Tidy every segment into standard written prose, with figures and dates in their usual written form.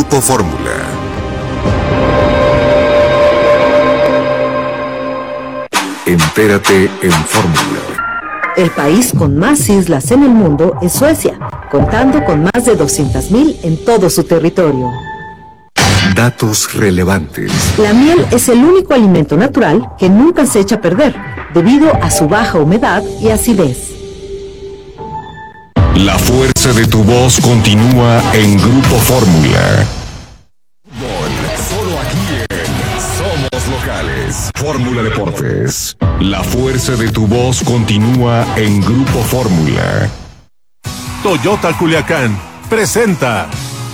Grupo Fórmula. Entérate en Fórmula. El país con más islas en el mundo es Suecia, contando con más de 200.000 en todo su territorio. Datos relevantes. La miel es el único alimento natural que nunca se echa a perder, debido a su baja humedad y acidez. La fuerza de tu voz continúa en Grupo Fórmula. Solo aquí en Somos Locales. Fórmula Deportes. La fuerza de tu voz continúa en Grupo Fórmula. Toyota Culiacán presenta.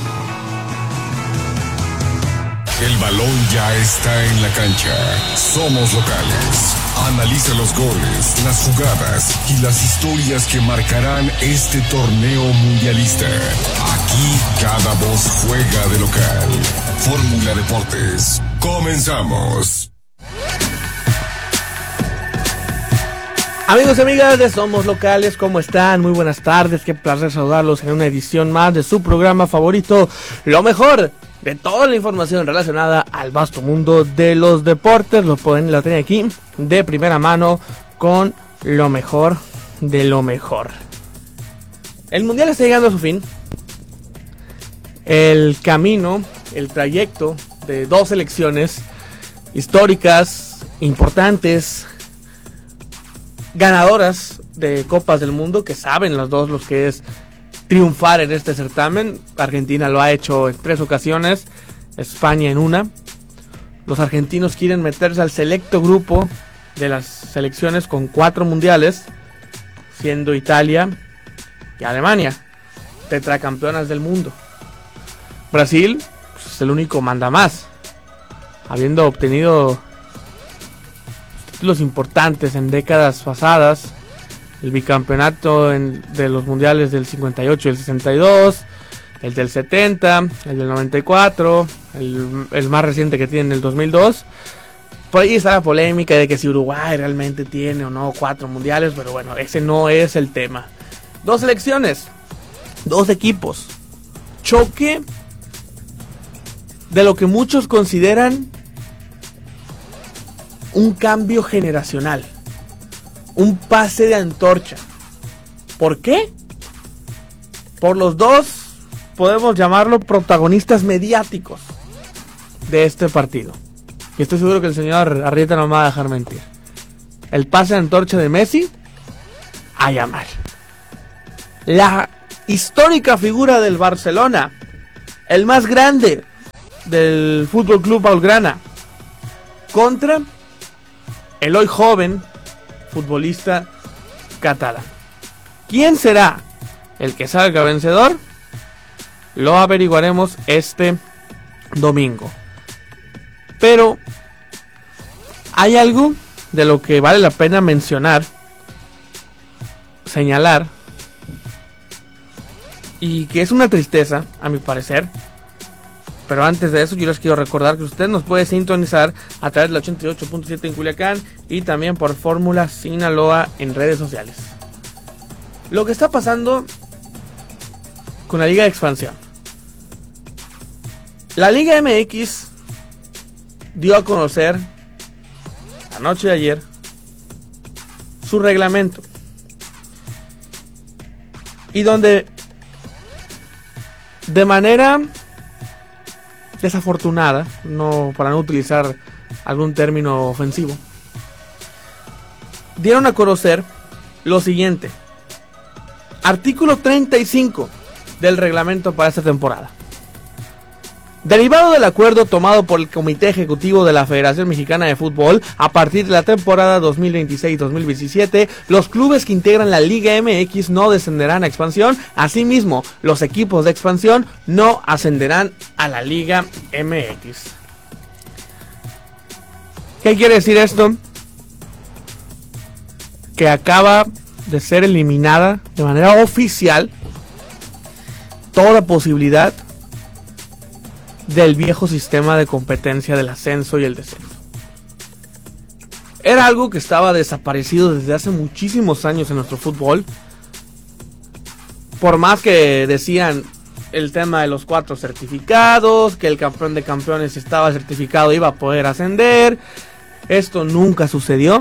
El balón ya está en la cancha. Somos Locales. Analiza los goles, las jugadas y las historias que marcarán este torneo mundialista. Aquí cada voz juega de local. Fórmula Deportes. Comenzamos. Amigos y amigas de Somos Locales, ¿cómo están? Muy buenas tardes, qué placer saludarlos en una edición más de su programa favorito, lo mejor de toda la información relacionada al vasto mundo de los deportes. Lo tienen aquí de primera mano con lo mejor de lo mejor. El mundial está llegando a su fin. El camino, el trayecto de dos selecciones históricas, importantes, ganadoras de Copas del Mundo, que saben las dos lo que es triunfar en este certamen. Argentina lo ha hecho en 3 ocasiones, España en una. Los argentinos quieren meterse al selecto grupo de las selecciones con 4 mundiales, siendo Italia y Alemania tetracampeonas del mundo. Brasil pues, es el único mandamás, habiendo obtenido títulos importantes en décadas pasadas. El bicampeonato de los mundiales del 58 y el 62, el del 70, el del 94, el más reciente que tiene en el 2002. Por ahí está la polémica de que si Uruguay realmente tiene o no 4 mundiales, pero bueno, ese no es el tema. 2 selecciones, 2 equipos, choque de lo que muchos consideran un cambio generacional. Un pase de antorcha. ¿Por qué? Por los dos, podemos llamarlo protagonistas mediáticos de este partido. Y estoy seguro que el señor Arrieta no me va a dejar mentir. El pase de antorcha de Messi a Yamal. La histórica figura del Barcelona, el más grande del Fútbol Club Blaugrana, contra el hoy joven futbolista catalán. ¿Quién será el que salga vencedor? Lo averiguaremos este domingo. Pero hay algo de lo que vale la pena mencionar, señalar, y que es una tristeza, a mi parecer. Pero antes de eso, yo les quiero recordar que usted nos puede sintonizar a través de la 88.7 en Culiacán y también por Fórmula Sinaloa en redes sociales. Lo que está pasando con la Liga de Expansión. La Liga MX dio a conocer la noche de ayer su reglamento. Y donde de manera desafortunada, para no utilizar algún término ofensivo, dieron a conocer lo siguiente. Artículo 35 del reglamento para esta temporada. Derivado del acuerdo tomado por el Comité Ejecutivo de la Federación Mexicana de Fútbol, a partir de la temporada 2026-2027, los clubes que integran la Liga MX no descenderán a expansión. Asimismo, los equipos de expansión no ascenderán a la Liga MX. ¿Qué quiere decir esto? Que acaba de ser eliminada de manera oficial toda posibilidad del viejo sistema de competencia del ascenso y el descenso. Era algo que estaba desaparecido desde hace muchísimos años en nuestro fútbol. Por más que decían, el tema de los 4 certificados, que el campeón de campeones, si estaba certificado, iba a poder ascender. Esto nunca sucedió,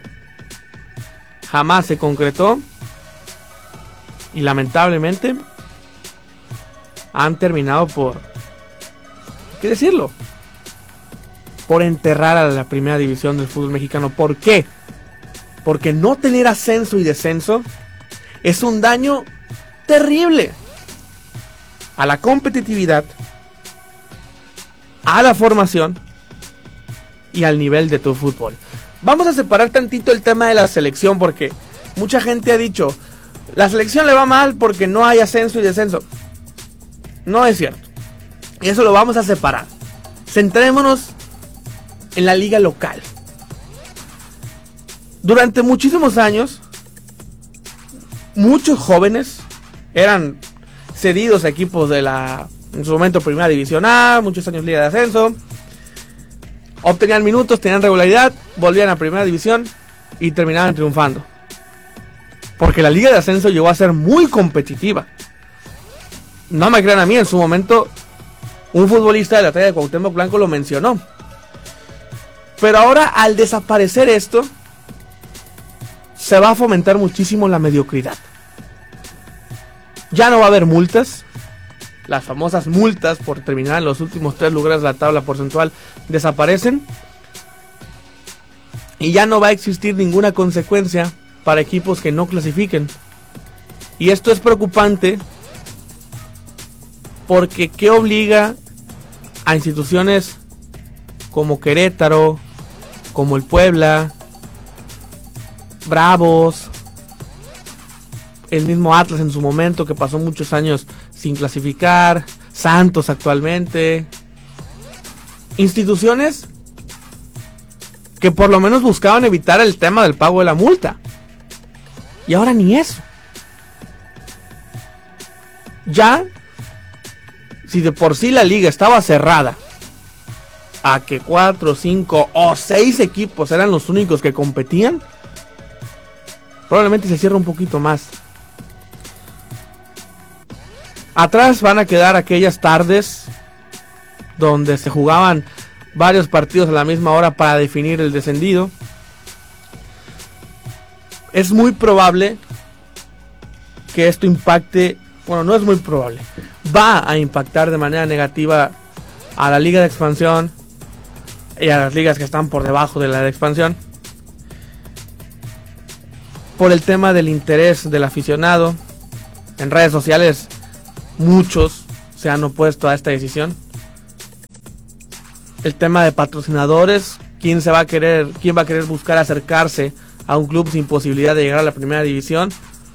jamás se concretó, y lamentablemente han terminado por, ¿qué decirlo?, por enterrar a la primera división del fútbol mexicano. ¿Por qué? Porque no tener ascenso y descenso es un daño terrible a la competitividad, a la formación y al nivel de tu fútbol. Vamos a separar tantito el tema de la selección, porque mucha gente ha dicho, la selección le va mal porque no hay ascenso y descenso. No es cierto. Y eso lo vamos a separar. Centrémonos en la liga local. Durante muchísimos años, muchos jóvenes eran cedidos a equipos de la, en su momento, Primera División A, muchos años Liga de Ascenso. Obtenían minutos, tenían regularidad, volvían a Primera División y terminaban triunfando. Porque la Liga de Ascenso llegó a ser muy competitiva. No me crean a mí, en su momento un futbolista de la talla de Cuauhtémoc Blanco lo mencionó. Pero ahora, al desaparecer esto, se va a fomentar muchísimo la mediocridad. Ya no va a haber multas. Las famosas multas por terminar en los últimos 3 lugares de la tabla porcentual desaparecen. Y ya no va a existir ninguna consecuencia para equipos que no clasifiquen. Y esto es preocupante, porque ¿qué obliga a instituciones como Querétaro, como el Puebla, Bravos, el mismo Atlas en su momento, que pasó muchos años sin clasificar, Santos actualmente, instituciones que por lo menos buscaban evitar el tema del pago de la multa, y ahora ni eso? Ya, si de por sí la liga estaba cerrada a que 4, 5 o 6 equipos eran los únicos que competían, probablemente se cierra un poquito más. Atrás van a quedar aquellas tardes donde se jugaban varios partidos a la misma hora para definir el descendido. Es muy probable que esto impacte, bueno, no es muy probable, va a impactar de manera negativa a la liga de expansión y a las ligas que están por debajo de la de expansión, por el tema del interés del aficionado. En redes sociales muchos se han opuesto a esta decisión. El tema de patrocinadores, quién va a querer buscar acercarse a un club sin posibilidad de llegar a la primera división.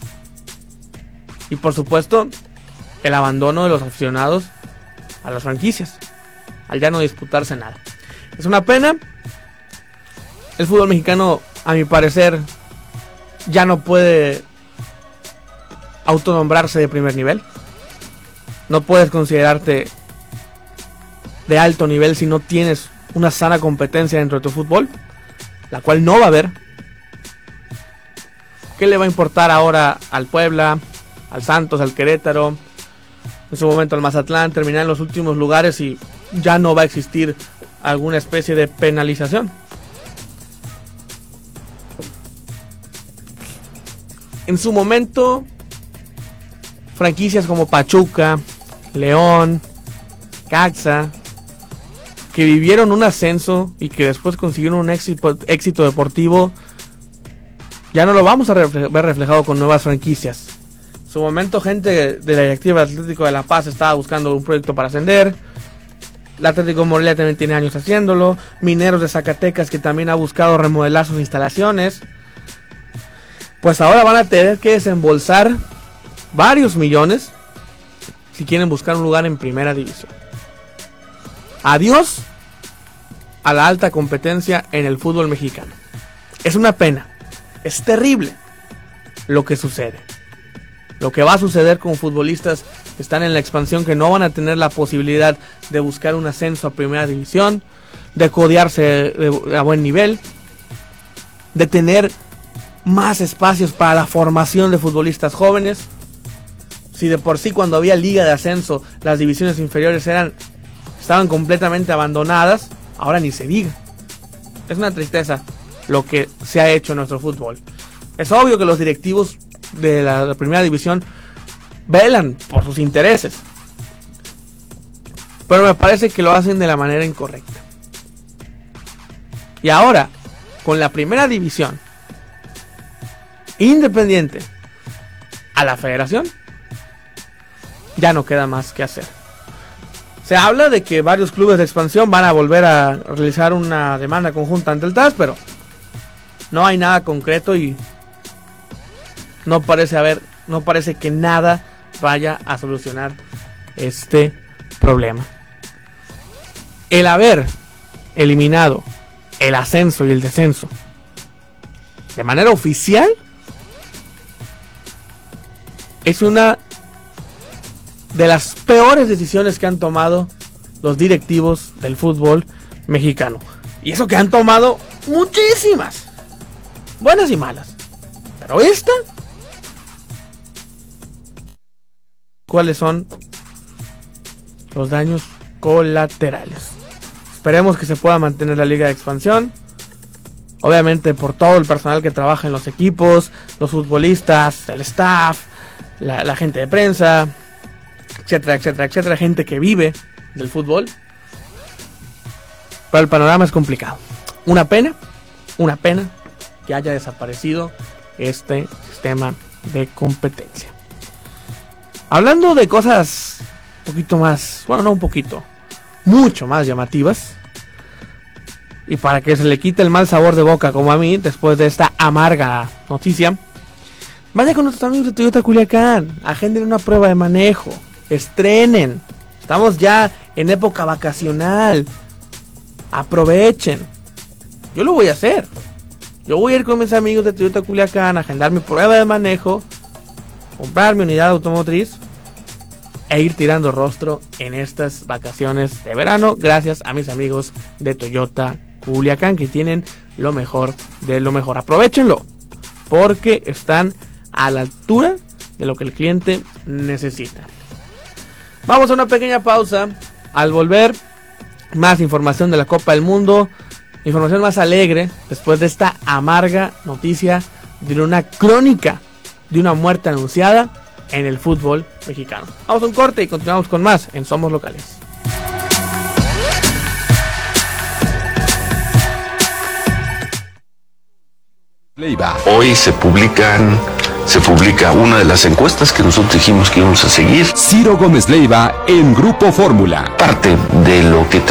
Y por supuesto, el abandono de los aficionados a las franquicias, al ya no disputarse nada. Es una pena. El fútbol mexicano, a mi parecer, ya no puede autonombrarse de primer nivel. No puedes considerarte de alto nivel si no tienes una sana competencia dentro de tu fútbol, la cual no va a haber. ¿Qué le va a importar ahora al Puebla, al Santos, al Querétaro, en su momento al Mazatlán, terminar en los últimos lugares y ya no va a existir alguna especie de penalización? En su momento, franquicias como Pachuca, León, Caxa, que vivieron un ascenso y que después consiguieron un éxito deportivo, ya no lo vamos a ver reflejado con nuevas franquicias. En su momento, gente de la directiva del Atlético de La Paz estaba buscando un proyecto para ascender. El Atlético de Morelia también tiene años haciéndolo. Mineros de Zacatecas, que también ha buscado remodelar sus instalaciones. Pues ahora van a tener que desembolsar varios millones si quieren buscar un lugar en primera división. Adiós a la alta competencia en el fútbol mexicano. Es una pena, es terrible lo que sucede. Lo que va a suceder con futbolistas que están en la expansión, que no van a tener la posibilidad de buscar un ascenso a primera división, de codearse a buen nivel, de tener más espacios para la formación de futbolistas jóvenes. Si de por sí cuando había liga de ascenso las divisiones inferiores estaban completamente abandonadas, ahora ni se diga. Es una tristeza lo que se ha hecho en nuestro fútbol. Es obvio que los directivos de la primera división velan por sus intereses, pero me parece que lo hacen de la manera incorrecta. Y ahora, con la primera división independiente a la federación, ya no queda más que hacer. Se habla de que varios clubes de expansión van a volver a realizar una demanda conjunta ante el TAS, pero no hay nada concreto y no parece que nada vaya a solucionar este problema. El haber eliminado el ascenso y el descenso de manera oficial es una de las peores decisiones que han tomado los directivos del fútbol mexicano. Y eso que han tomado muchísimas, buenas y malas. Pero esta, ¿cuáles son los daños colaterales? Esperemos que se pueda mantener la liga de expansión. Obviamente por todo el personal que trabaja en los equipos, los futbolistas, el staff, la gente de prensa, etcétera, etcétera, etcétera, gente que vive del fútbol. Pero el panorama es complicado. Una pena que haya desaparecido este sistema de competencia. Hablando de cosas un poquito más, bueno, no un poquito, mucho más llamativas, y para que se le quite el mal sabor de boca como a mí después de esta amarga noticia, vaya con nuestros amigos de Toyota Culiacán, agenden una prueba de manejo, estrenen, estamos ya en época vacacional, aprovechen. Yo lo voy a hacer, yo voy a ir con mis amigos de Toyota Culiacán a agendar mi prueba de manejo, comprar mi unidad automotriz e ir tirando rostro en estas vacaciones de verano, gracias a mis amigos de Toyota Culiacán, que tienen lo mejor de lo mejor. Aprovechenlo, porque están a la altura de lo que el cliente necesita. Vamos a una pequeña pausa. Al volver, más información de la Copa del Mundo, información más alegre después de esta amarga noticia de una crónica de una muerte anunciada en el fútbol mexicano. Vamos a un corte y continuamos con más en Somos Locales. Hoy se publica una de las encuestas que nosotros dijimos que íbamos a seguir. Ciro Gómez Leiva en Grupo Fórmula. Parte de lo que